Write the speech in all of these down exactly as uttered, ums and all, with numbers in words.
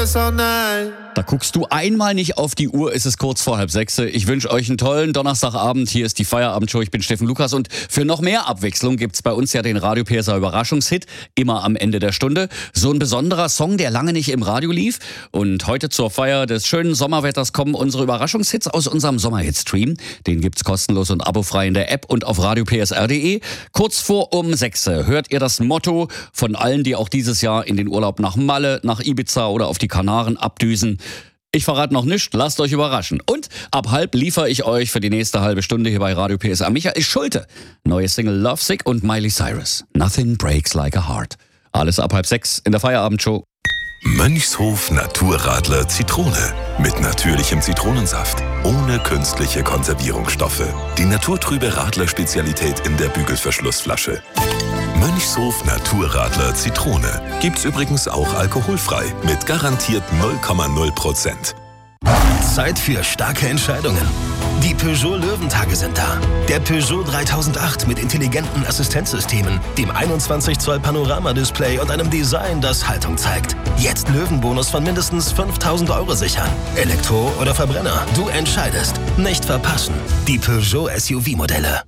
this all night. Da guckst du einmal nicht auf die Uhr, ist es kurz vor halb sechs. Ich wünsche euch einen tollen Donnerstagabend. Hier ist die Feierabendshow. Ich bin Steffen Lukas und für noch mehr Abwechslung gibt's bei uns ja den Radio P S A Überraschungshit, immer am Ende der Stunde. So ein besonderer Song, der lange nicht im Radio lief. Und heute zur Feier des schönen Sommerwetters kommen unsere Überraschungshits aus unserem Sommerhit-Stream. Den gibt's kostenlos und abofrei in der App und auf radio p s r punkt d e. Kurz vor um sechs hört ihr das Motto von allen, die auch dieses Jahr in den Urlaub nach Malle, nach Ibiza oder auf die Kanaren abdüsen. Ich verrate noch nichts, lasst euch überraschen. Und ab halb liefere ich euch für die nächste halbe Stunde hier bei Radio P S A Michael Schulte. Neue Single Lovesick und Miley Cyrus. Nothing breaks like a heart. Alles ab halb sechs in der Feierabendshow. Mönchshof Naturradler Zitrone. Mit natürlichem Zitronensaft. Ohne künstliche Konservierungsstoffe. Die naturtrübe Radler-Spezialität in der Bügelverschlussflasche. Mönchshof Naturradler Zitrone. Gibt's übrigens auch alkoholfrei. Mit garantiert null Komma null Prozent. Zeit für starke Entscheidungen. Die Peugeot Löwentage sind da. Der Peugeot dreitausendacht mit intelligenten Assistenzsystemen, dem einundzwanzig Zoll Panoramadisplay und einem Design, das Haltung zeigt. Jetzt Löwenbonus von mindestens fünftausend Euro sichern. Elektro oder Verbrenner, du entscheidest. Nicht verpassen. Die Peugeot S U V-Modelle.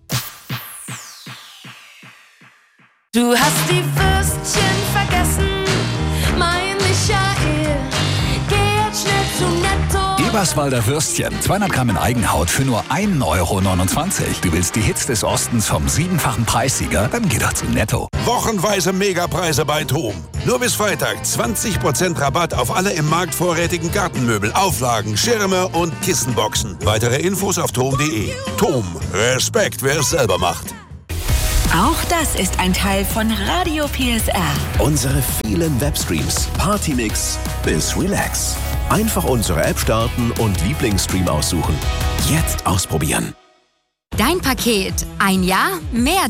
Du hast die Würstchen vergessen, mein Michael. Geh jetzt schnell zu Netto. Eberswalder Würstchen, zweihundert Gramm in Eigenhaut für nur ein Euro neunundzwanzig. Du willst die Hits des Ostens vom siebenfachen Preissieger? Dann geh doch zu Netto. Wochenweise Megapreise bei Thom. Nur bis Freitag zwanzig Prozent Rabatt auf alle im Markt vorrätigen Gartenmöbel, Auflagen, Schirme und Kissenboxen. Weitere Infos auf thom punkt de. Thom, Respekt, wer es selber macht. Auch das ist ein Teil von Radio P S R. Unsere vielen Webstreams, Partymix bis Relax. Einfach unsere App starten und Lieblingsstream aussuchen. Jetzt ausprobieren. Dein Paket. Ein Jahr, mehr